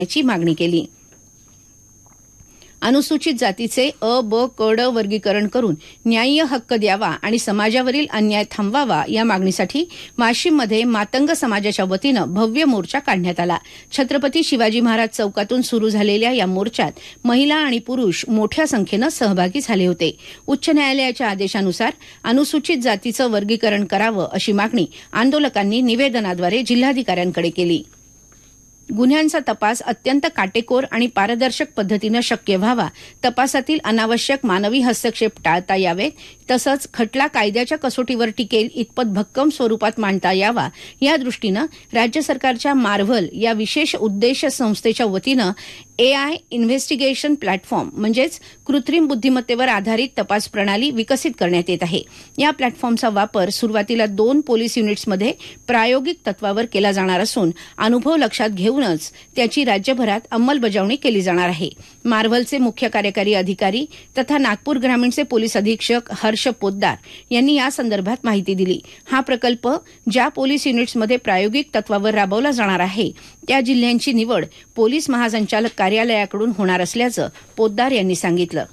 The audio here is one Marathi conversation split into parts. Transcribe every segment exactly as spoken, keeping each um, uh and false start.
ची मागणी केली। अनुसूचित जातीचे अ, ब, क, ड वर्गीकरण करून न्याय्य हक्क द्यावा आणि समाजावरील अन्याय थांबवावा या मागणीसाठी वाशिममध्ये मातंग समाजाच्या वतीनं भव्य मोर्चा काढण्यात आला। छत्रपती शिवाजी महाराज चौकातून सुरू झालेल्या या मोर्चात महिला आणि पुरुष मोठ्या संख्येनं सहभागी झाले होते। उच्च न्यायालयाच्या आदेशानुसार अनुसूचित जातीचं वर्गीकरण करावं अशी मागणी आंदोलकांनी निवेदनाद्वारे जिल्हाधिकाऱ्यांकडे केली। गुन्ह्यांचा तपास अत्यंत काटेकोर आणि पारदर्शक पद्धतीनं शक्य व्हावा, तपासातील अनावश्यक मानवी हस्तक्षेप टाळता यावेत, तसंच खटला कायद्याच्या कसोटीवर टिकेल इतपत भक्कम स्वरूपात मांडता यावा या दृष्टीनं राज्य सरकारच्या मार्व्हल या विशेष उद्देश संस्थेच्या वतीनं एआय इन्व्हेस्टिगेशन प्लॅटफॉर्म म्हणजेच कृत्रिम बुद्धिमत्तेवर आधारित तपास प्रणाली विकसित करण्यात येत आहे। या प्लॅटफॉर्मचा वापर सुरुवातीला दोन पोलीस युनिट्समध्ये प्रायोगिक तत्वावर केला जाणार असून अनुभव लक्षात घेऊनच त्याची राज्यभरात अंमलबजावणी केली जाणार आहे। मार्व्हलचे मुख्य कार्यकारी अधिकारी तथा नागपूर ग्रामीणचे पोलीस अधीक्षक हर्ष पोद्दार यांनी या संदर्भात माहिती दिली। हा प्रकल्प ज्या पोलीस युनिट्समध्ये प्रायोगिक तत्वावर राबवला जाणार आहे त्या जिल्ह्यांची निवड पोलीस महासंचालक कार्यालयाकडून होणार असल्याचं पोद्दार यांनी सांगितलं।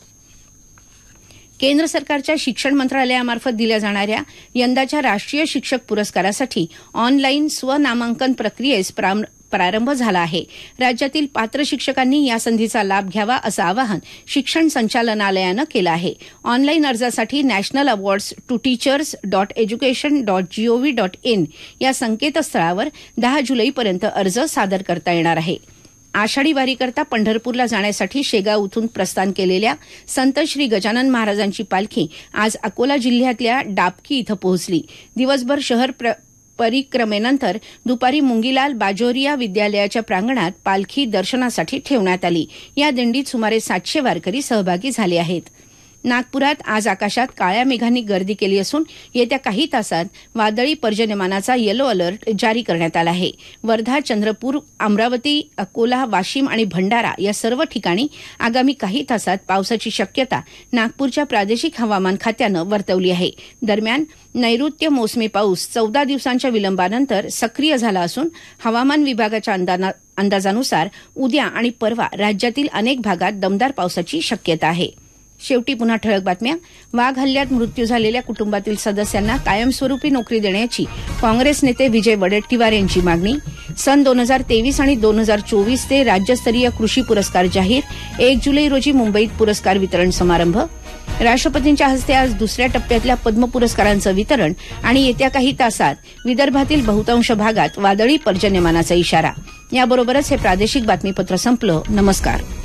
केंद्र सरकारच्या शिक्षण मंत्रालयामार्फत दिल्या जाणाऱ्या यंदाच्या राष्ट्रीय शिक्षक पुरस्कारासाठी ऑनलाईन स्वनामांकन प्रक्रियेस प्रारंभ झाला आहे। राज्यातील पात्र शिक्षकांनी या संधीचा लाभ घ्यावा असं आवाहन शिक्षण संचालनालयानं केलं आहे। ऑनलाईन अर्जासाठी national awards to teachers dot education dot G O V dot in या संकेतस्थळावर दहा जुलैपर्यंत अर्ज सादर करता येणार आहे। आषाढी वारीकरता पंढरपूरला जाण्यासाठी शेगाव इथून प्रस्थान केलेल्या संत श्री गजानन महाराजांची पालखी आज अकोला जिल्ह्यातल्या डाबकी इथं पोहोचली। दिवसभर शहर परिक्रमेनंतर दुपारी मुंगीलाल बाजोरिया विद्यालयाच्या प्रांगणात पालखी दर्शनासाठी ठेवण्यात आली। या दिंडीत सुमारे सातशे वारकरी सहभागी झाले आहेत। नागपुरात आज आकाशात काळ्या मेघांनी गर्दी केली असून येत्या काही तासात वादळी पर्जन्यमानाचा येलो अलर्ट जारी करण्यात आला आहे। वर्धा, चंद्रपूर, अमरावती, अकोला, वाशिम आणि भंडारा या सर्व ठिकाणी आगामी काही तासात पावसाची शक्यता नागपूरच्या प्रादेशिक हवामान खात्यानं वर्तवली आहे। दरम्यान नैऋत्य मोसमी पाऊस चौदा दिवसांच्या विलंबानंतर सक्रिय झाला असून हवामान विभागाच्या अंदाजानुसार उद्या आणि परवा राज्यातील अनेक भागात दमदार पावसाची शक्यता आहे। शेवटी पुन्हा ठळक बातम्या। वाघ हल्ल्यात मृत्यू झालेल्या कुटुंबातील सदस्यांना कायमस्वरूपी नोकरी देण्याची काँग्रेस नेते विजय वडेट्टीवार यांची मागणी। सन दोन हजार तेवीस आणि दोन हजार चोवीसचे राज्यस्तरीय कृषी पुरस्कार जाहीर। एक जुलै रोजी मुंबईत पुरस्कार वितरण समारंभ। राष्ट्रपतींच्या हस्ते आज दुसऱ्या टप्प्यातल्या पद्म पुरस्कारांचं वितरण आणि येत्या काही तासात विदर्भातील बहुतांश भागात वादळी पर्जन्यमानाचा इशारा। याबरोबरच हे प्रादेशिक बातमीपत्र संपलं। नमस्कार।